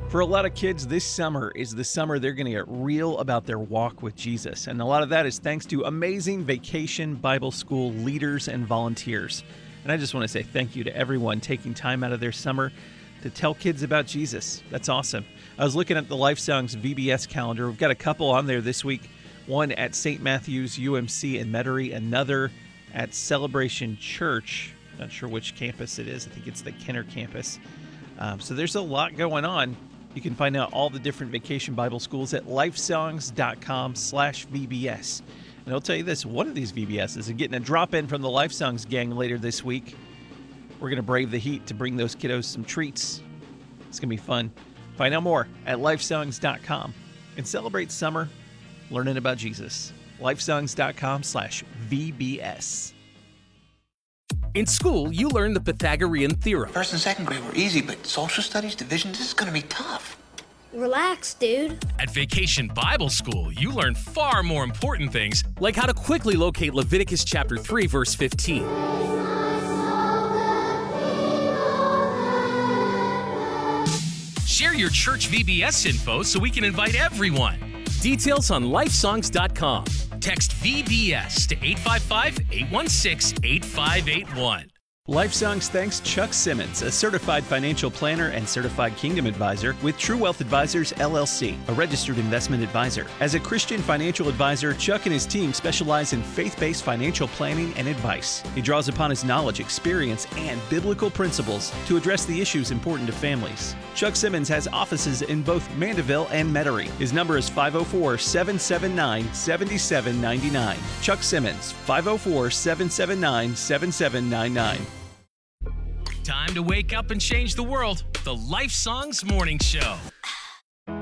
For a lot of kids, this summer is the summer they're going to get real about their walk with Jesus. And a lot of that is thanks to amazing Vacation Bible School leaders and volunteers. And I just want to say thank you to everyone taking time out of their summer to tell kids about Jesus. That's awesome. I was looking at the LifeSongs VBS calendar. We've got a couple on there this week. One at St. Matthew's UMC in Metairie, another at Celebration Church. Not sure which campus it is. I think it's the Kenner campus. So there's a lot going on. You can find out all the different Vacation Bible Schools at lifesongs.com/VBS. And I'll tell you this, one of these VBSs is getting a drop-in from the LifeSongs gang later this week. We're going to brave the heat to bring those kiddos some treats. It's going to be fun. Find out more at lifesongs.com and celebrate summer learning about Jesus. lifesongs.com/VBS. In school, you learn the Pythagorean theorem. First and second grade were easy, but social studies, division, this is going to be tough. Relax, dude. At Vacation Bible School, you learn far more important things, like how to quickly locate Leviticus chapter 3, verse 15. Share your church VBS info so we can invite everyone. Details on lifesongs.com. Text VBS to 855-816-8581. LifeSongs thanks Chuck Simmons, a certified financial planner and certified Kingdom advisor with True Wealth Advisors, LLC, a registered investment advisor. As a Christian financial advisor, Chuck and his team specialize in faith-based financial planning and advice. He draws upon his knowledge, experience, and biblical principles to address the issues important to families. Chuck Simmons has offices in both Mandeville and Metairie. His number is 504-779-7799. Chuck Simmons, 504-779-7799. Time to wake up and change the world. The LifeSongs Morning Show.